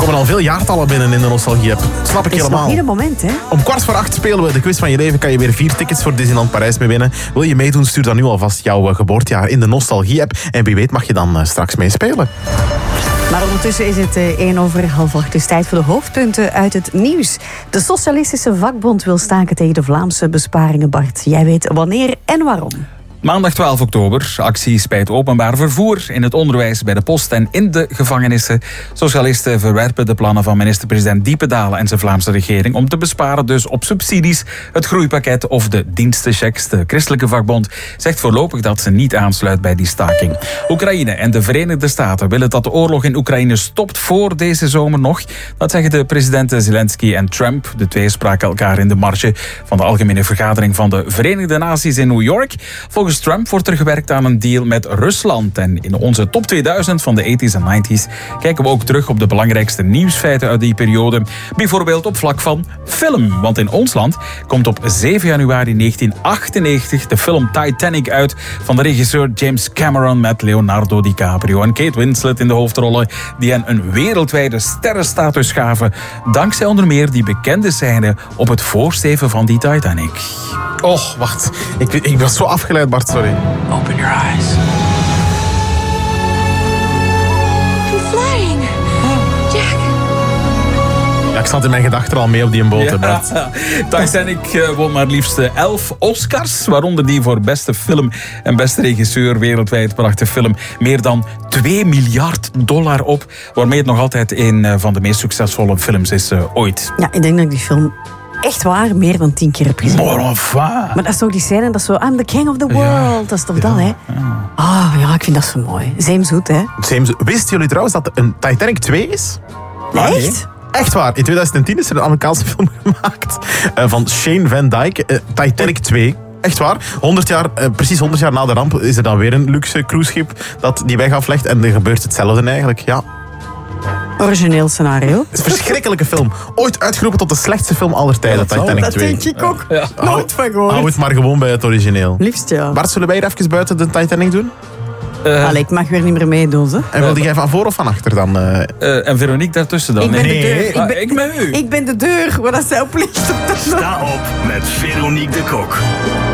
komen al veel jaartallen binnen in de nostalgie-app. Snap ik Het is helemaal. nog niet het moment, hè? Om 15:15 spelen we de quiz van je leven. Kan je weer 4 tickets voor Disneyland Parijs mee winnen. Wil je meedoen, stuur dan nu alvast jouw geboortejaar in de nostalgie-app. En wie weet mag je dan straks meespelen. Maar ondertussen is het 7:45. Dus tijd voor de hoofdpunten uit het nieuws. De Socialistische Vakbond wil staken tegen de Vlaamse besparingen, Bart. Jij weet wanneer en waarom. Maandag 12 oktober, acties bij het openbaar vervoer, in het onderwijs, bij de post en in de gevangenissen. Socialisten verwerpen de plannen van minister-president Diependalen en zijn Vlaamse regering om te besparen dus op subsidies, het groeipakket of de dienstenchecks. De christelijke vakbond zegt voorlopig dat ze niet aansluit bij die staking. Oekraïne en de Verenigde Staten willen dat de oorlog in Oekraïne stopt voor deze zomer nog. Dat zeggen de presidenten Zelensky en Trump. De twee spraken elkaar in de marge van de Algemene Vergadering van de Verenigde Naties in New York. Volgens Trump wordt er gewerkt aan een deal met Rusland. En in onze top 2000 van de 80s en 90s kijken we ook terug op de belangrijkste nieuwsfeiten uit die periode. Bijvoorbeeld op vlak van film. Want in ons land komt op 7 januari 1998 de film Titanic uit van de regisseur James Cameron met Leonardo DiCaprio en Kate Winslet in de hoofdrollen, die hen een wereldwijde sterrenstatus gaven dankzij onder meer die bekende scène op het voorsteven van die Titanic. Och, wacht. Ik was zo afgeleid, Bart, sorry. Open your eyes. I'm flying. Jack. Ja, ik zat in mijn gedachten al mee op die boot, Bart. Titanic won maar liefst 11 Oscars, waaronder die voor beste film en beste regisseur. Wereldwijd bracht de film meer dan $2 miljard op, waarmee het nog altijd een van de meest succesvolle films is ooit. Ja, ik denk dat ik die film echt waar meer dan 10 keer heb gezien. Bon enfin. Maar dat is toch die scène, dat is zo, I'm the king of the world. Dat is toch dat, hè? Ja, ik vind dat zo mooi. Zeemzoet, hè? Wisten jullie trouwens dat er een Titanic 2 is? Echt? Echt waar. In 2010 is er een Amerikaanse film gemaakt van Shane Van Dyke. Titanic 2. Echt waar. Precies 100 jaar na de ramp is er dan weer een luxe cruiseschip dat die weg aflegt. En er gebeurt hetzelfde eigenlijk. Ja. Origineel scenario. Het is een verschrikkelijke film. Ooit uitgeroepen tot de slechtste film aller tijden, Titanic 2. Dat denk ik ook. Ja. Nooit van gehoord. Hou het maar gewoon bij het origineel. Liefst, ja. Bart, zullen wij hier even buiten de Titanic doen? Allee, ik mag weer niet meer meedoen, hè. En wilde jij van voor of van achter dan? En Veronique daartussen dan? Ik ben Nee. de deur. Ik ben u. Ik ben de deur waar dat zij op ligt. Sta op met Veronique de Kok.